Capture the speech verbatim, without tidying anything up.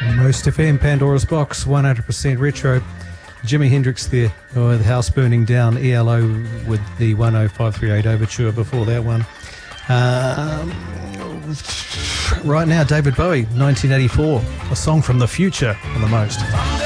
Most F M, Pandora's Box, one hundred percent retro. Jimi Hendrix there, oh, the house burning down. E L O with the one oh five three eight overture before that one. Um, right now, David Bowie, nineteen eighty-four, a song from the future on the Most.